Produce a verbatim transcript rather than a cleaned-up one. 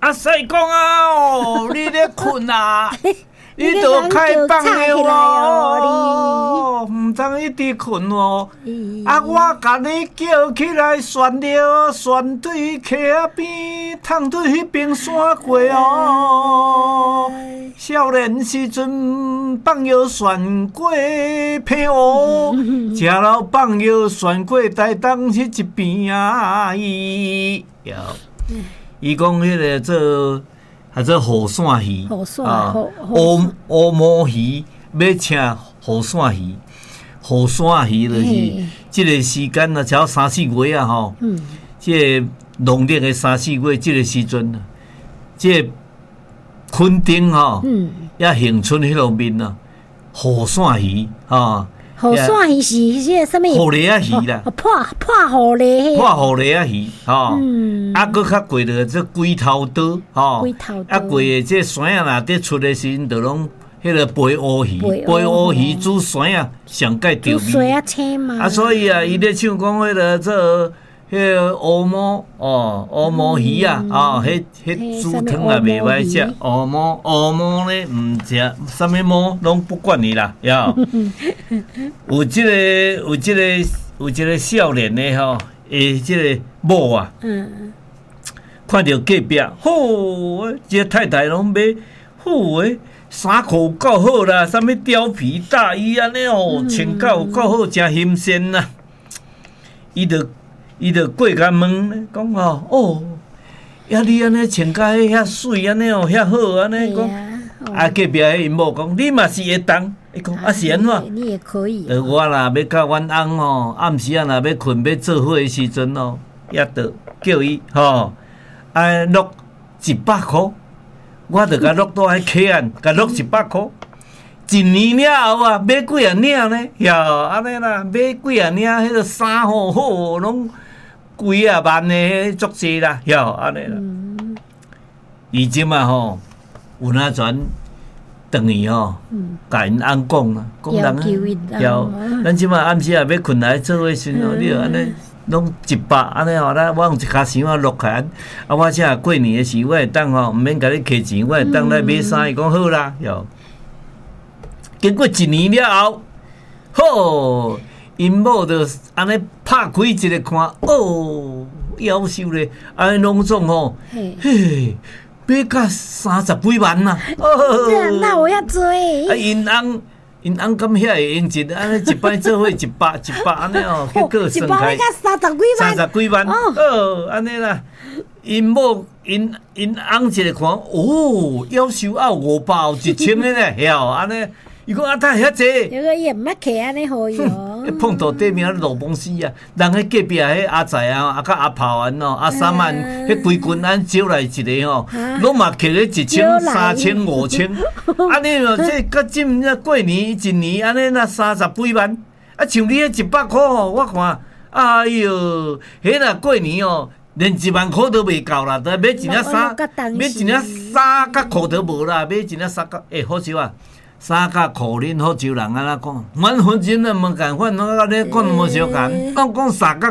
啊，西公啊，哦，你咧困啊？你都开放了哦，唔通一直困哦。啊，我甲你叫起来，旋着旋对溪仔边，通对迄边山过哦。少年时阵放药旋过平湖，食了放药旋过台东迄一边啊伊。伊讲迄个做。啊，做雨伞鱼，啊，乌乌毛鱼要请雨伞鱼，雨伞鱼就是即个时间啊，只要三四月啊吼，嗯，即个农历的三四月即个时阵啊，即个昆丁吼，嗯，也迎春迄路面啊，雨伞鱼啊。 雨伞鱼是迄个什么？ 虎梨啊鱼啦， 破破雨梨， 破虎梨啊鱼，吼，嗯，啊，搁较贵的这龟头刀，吼， 龟头刀， 啊，贵的这山啊内底出的时，就拢迄个白乌鱼，白乌鱼煮山啊，上盖着味。 啊，青嘛。 啊，所以啊，伊咧唱讲迄个这。迄个乌毛哦，乌毛鱼啊，哦，迄迄煮汤也袂歹食。乌毛乌毛咧，毋食，啥物毛拢不管你啦，哟。有即、這个有即、這个有即个少年咧吼，诶，即个某啊，嗯，看到隔壁，吼，即、這個太太拢买，吼诶，衫裤够好啦，啥物貂皮大衣安尼哦，穿甲有够好，真新鲜啦。伊就。伊就过甲问咧，讲吼哦，呀你安尼穿甲遐水安尼哦，遐好安尼讲，啊隔壁迄因某讲，你嘛是会当，伊讲啊是安怎？ 你也可以。 呃，我若要甲阮翁吼，暗时啊若要困要做伙的时阵哦，也得叫伊吼，啊落一百箍，我着甲落到迄溪岸，甲落一百箍。一年了后啊，买几啊领呢？哟，安尼啦，买几啊领，迄个衫吼好，拢几啊万的足济啦，哟，安尼啦。以前嘛吼，有哪全等于吼，甲因翁讲啦，讲人啊，哟，咱即马暗时也要困来做伙时吼，你着安尼拢一百安尼吼，咱我用一卡箱啊落起来，啊，我这过年的时我会当吼，毋免甲你摕钱，我会当来买衫，伊讲好啦，哟。经过一年了后，好，因某就安尼拍开一个看，哦，夭寿咧，安尼拢总吼，嘿，买到三十几万呐， 哦，那我要追。 啊，因翁，因翁敢遐会用钱，安尼一摆做伙一百一百安尼哦，结果算开三十几万， 三十几万，哦，安尼啦。因某因因翁一个看，哦，夭寿啊五百一千的咧，晓安尼。伊讲啊，太遐济， 有个也毋捌客安尼好哟。 碰到对面老公司啊，人迄隔壁迄阿仔啊，啊甲阿炮安哦，阿三万，迄规群咱招来一个吼，拢嘛摕咧一千、三千、五千，安尼哦，这甲今仔过年一年安尼那三十几万，啊像你迄一百箍吼，我看，哎哟，迄若过年哦。连一万块都袂够啦，得买一领衫，买一领衫甲裤都无啦，买一领衫甲，诶，好笑啊！衫甲裤恁福州人安怎讲？阮福州人无共款，我甲你讲无相共，讲讲衫甲